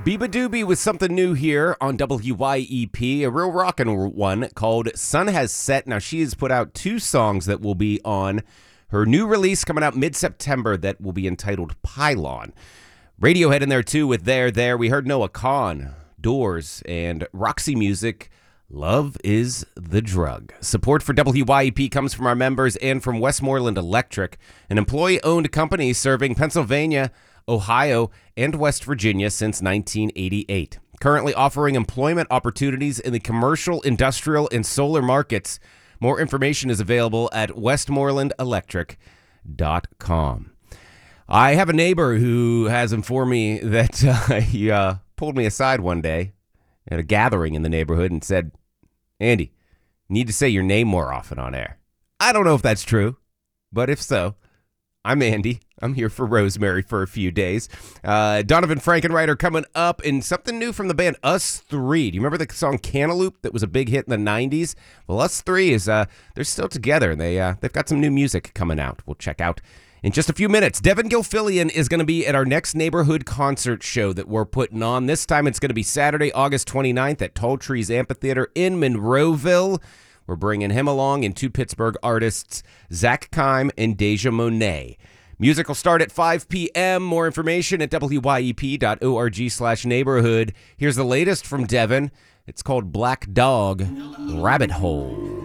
Biba Doobie with something new here on WYEP, a real rockin' one called Sun Has Set. Now, she has put out 2 songs that will be on her new release coming out mid-September that will be entitled Pylon. Radiohead in there, too, with There. We heard Noah Kahan, Doors, and Roxy Music, Love is the Drug. Support for WYEP comes from our members and from Westmoreland Electric, an employee-owned company serving Pennsylvania, Ohio, and West Virginia since 1988. Currently offering employment opportunities in the commercial, industrial, and solar markets. More information is available at westmorelandelectric.com. I have a neighbor who has informed me that he pulled me aside one day at a gathering in the neighborhood and said, "Andy, you need to say your name more often on air." I don't know if that's true, but if so, I'm Andy. I'm here for Rosemary for a few days. Donovan Frankenreiter coming up, and something new from the band Us3. Do you remember the song Cantaloupe that was a big hit in the 90s? Well, Us3 is they're still together, and they've got some new music coming out. We'll check out in just a few minutes. Devin Gilfillian is going to be at our next neighborhood concert show that we're putting on. This time it's going to be Saturday, August 29th at Tall Trees Amphitheater in Monroeville. We're bringing him along and 2 Pittsburgh artists, Zach Kime and Deja Monet. Music will start at 5 p.m. More information at wyep.org/neighborhood. Here's the latest from Devin. It's called Black Dog Rabbit Hole.